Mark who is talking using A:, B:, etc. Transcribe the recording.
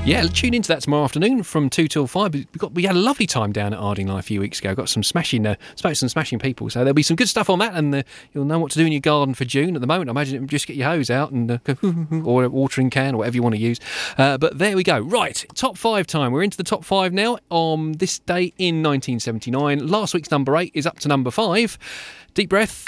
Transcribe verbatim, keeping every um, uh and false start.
A: Yeah, tune into that tomorrow afternoon from two till five. We got we had a lovely time down at Ardingly a few weeks ago. Got some smashing, uh, spoke to some smashing people. So there'll be some good stuff on that, and uh, you'll know what to do in your garden for June. At the moment, I imagine just get your hose out and uh, go, or a watering can or whatever you want to use. Uh, but there we go. Right, top five time. We're into the top five now on this day in nineteen seventy-nine. Last week's number eight is up to number five. Deep breath.